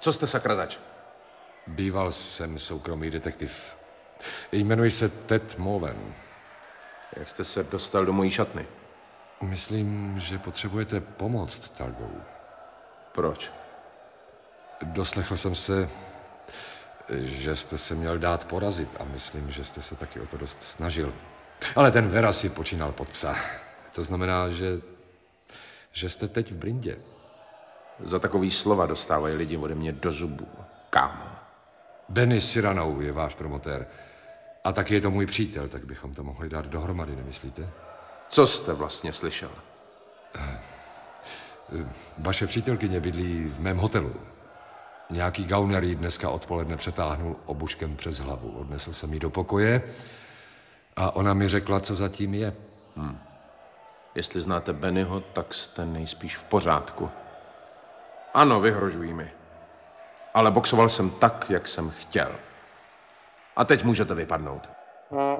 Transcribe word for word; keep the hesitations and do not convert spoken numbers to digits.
Co jste sakra zač? Býval jsem soukromý detektiv. Jmenuji se Ted Molen. Jak jste se dostal do mojí šatny? Myslím, že potřebujete pomoc, Talgo. Proč? Doslechl jsem se, že jste se měl dát porazit a myslím, že jste se taky o to dost snažil. Ale ten Vera si počínal pod psa. To znamená, že, že jste teď v brindě. Za takový slova dostávají lidi ode mě do zubů, kámo. Benny Cyrano je váš promotér. A taky je to můj přítel, tak bychom to mohli dát dohromady, nemyslíte? Co jste vlastně slyšel? Vaše přítelkyně bydlí v mém hotelu. Nějaký gauner jí dneska odpoledne přetáhnul obuškem přes hlavu. Odnesl jsem ji do pokoje a ona mi řekla, co zatím je. Hmm. Jestli znáte Bennyho, tak jste nejspíš v pořádku. Ano, vyhrožují mi. Ale boxoval jsem tak, jak jsem chtěl. A teď můžete vypadnout.